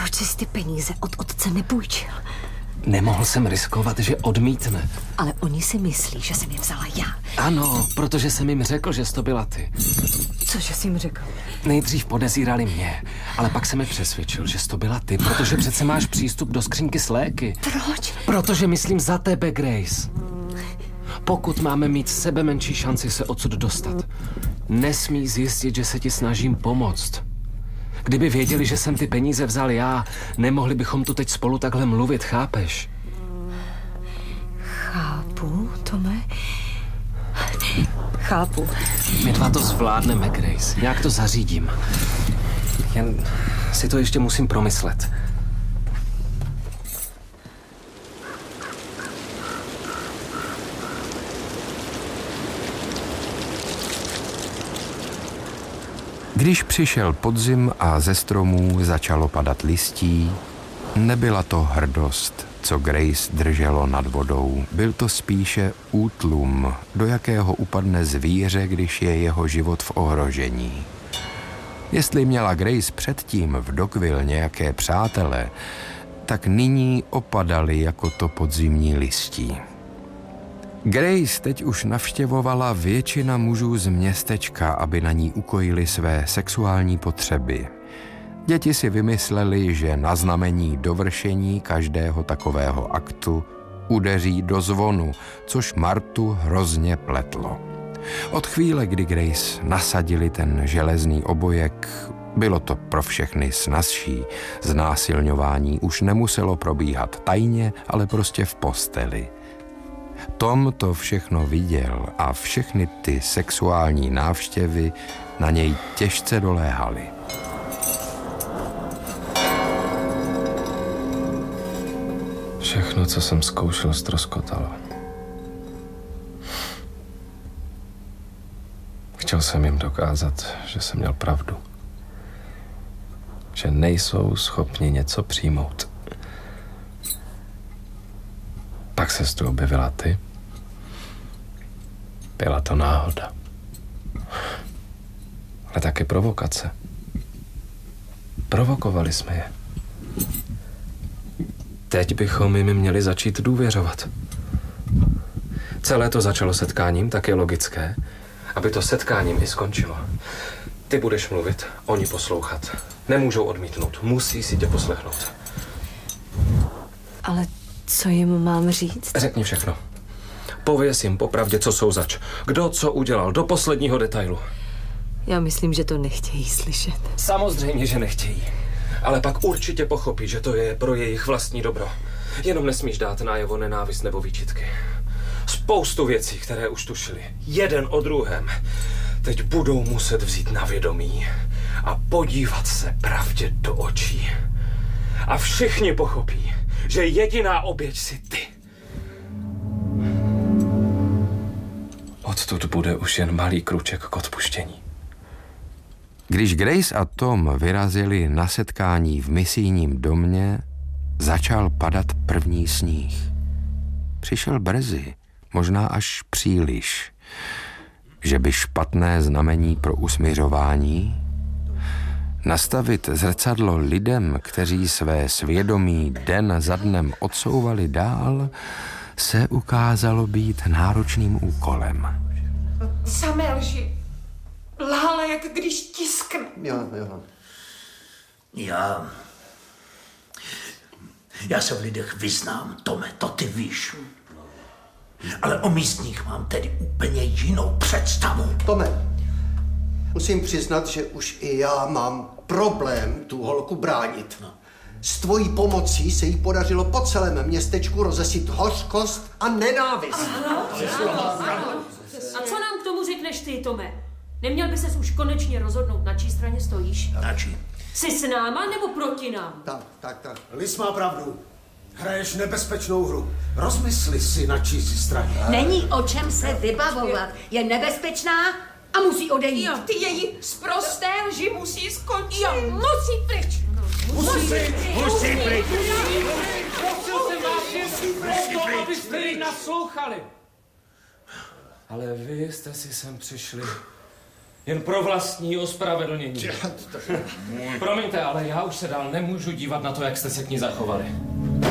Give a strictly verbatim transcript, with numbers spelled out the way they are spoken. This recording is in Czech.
Proč jsi ty peníze od otce nepůjčil? Nemohl jsem riskovat, že odmítne. Ale oni si myslí, že jsem je vzala já. Ano, protože jsem jim řekl, že jsi to byla ty. Cože jsi jim řekl? Nejdřív podezírali mě, ale pak se mi přesvědčil, že jsi to byla ty, protože přece máš přístup do skřínky s léky. Proč? Protože myslím za tebe, Grace. Pokud máme mít sebe menší šanci se odsud dostat, nesmí zjistit, že se ti snažím pomoct. Kdyby věděli, že jsem ty peníze vzal já, nemohli bychom tu teď spolu takhle mluvit, chápeš? Chápu, Tome. Chápu. My dva to zvládneme, Grace. Nějak to zařídím. Jen si to ještě musím promyslet. Když přišel podzim a ze stromů začalo padat listí, nebyla to hrdost, co Grace drželo nad vodou. Byl to spíše útlum, do jakého upadne zvíře, když je jeho život v ohrožení. Jestli měla Grace předtím v Dockville nějaké přátele, tak nyní opadali jako to podzimní listí. Grace teď už navštěvovala většina mužů z městečka, aby na ní ukojili své sexuální potřeby. Děti si vymysleli, že na znamení dovršení každého takového aktu udeří do zvonu, což Martu hrozně pletlo. Od chvíle, kdy Grace nasadili ten železný obojek, bylo to pro všechny snazší. Znásilňování už nemuselo probíhat tajně, ale prostě v posteli. Tom to všechno viděl a všechny ty sexuální návštěvy na něj těžce doléhaly. Všechno, co jsem zkoušel, ztroskotalo. Chtěl jsem jim dokázat, že jsem měl pravdu. Že nejsou schopni něco přijmout. Pak ses tu objevila ty. Byla to náhoda. Ale taky provokace. Provokovali jsme je. Teď bychom jim měli začít důvěřovat. Celé to začalo setkáním, tak je logické, aby to setkáním i skončilo. Ty budeš mluvit, oni poslouchat. Nemůžou odmítnout, musí si tě poslechnout. Ale co jim mám říct? Řekni všechno. Pověz jim popravdě, co jsou zač. Kdo co udělal, do posledního detailu. Já myslím, že to nechtějí slyšet. Samozřejmě, že nechtějí. Ale pak určitě pochopí, že to je pro jejich vlastní dobro. Jenom nesmíš dát najevo nenávist nebo výčitky. Spoustu věcí, které už tušili, jeden o druhém, teď budou muset vzít na vědomí a podívat se pravdě do očí. A všichni pochopí, že jediná oběť si ty. Odtud bude už jen malý kruček k odpuštění. Když Grace a Tom vyrazili na setkání v misijním domě, začal padat první sníh. Přišel brzy, možná až příliš. Že by špatné znamení pro usmiřování? Nastavit zrcadlo lidem, kteří své svědomí den za dnem odsouvali dál, se ukázalo být náročným úkolem. Samé lži. Lhala, jak když tiskne. Jo, jo. Já... Já se v lidech vyznám, Tome, to ty víš. Ale o místních mám tedy úplně jinou představu. Tome, musím přiznat, že už i já mám problém tu holku bránit. No. S tvojí pomocí se jí podařilo po celém městečku rozesit hořkost a nenávist. A co nám k tomu řekneš ty, Tome? Neměl by ses už konečně rozhodnout, na čí straně stojíš? Na čí? Jsi s náma nebo proti nám? Tak, tak, tak. Lis má pravdu. Hraješ nebezpečnou hru. Rozmysli si, na čí si straně. Není o čem se vybavovat. Je nebezpečná a musí odejít. Jo, ty její sprosté lži musí skončit. Jo, musí pryč. Musí pryč. Musí pryč. Prosil jsem vás jen proto, abyste jí naslouchali. Ale vy jste si sem přišli Jen pro vlastní ospravedlnění. Promiňte, ale já už se dál nemůžu dívat na to, jak jste se k ní zachovali.